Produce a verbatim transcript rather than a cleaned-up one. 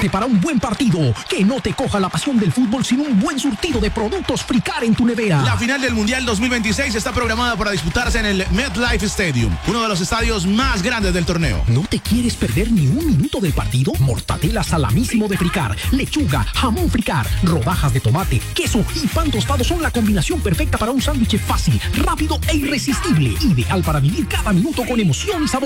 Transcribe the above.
Prepárate para un buen partido. Que no te coja la pasión del fútbol sin un buen surtido de productos Fricar en tu nevera. La final del Mundial dos mil veintiséis está programada para disputarse en el MetLife Stadium, uno de los estadios más grandes del torneo. ¿No te quieres perder ni un minuto del partido? Mortadela salamísimo de Fricar, lechuga, jamón Fricar, rodajas de tomate, queso y pan tostado son la combinación perfecta para un sándwich fácil, rápido e irresistible. Ideal para vivir cada minuto con emoción y sabor.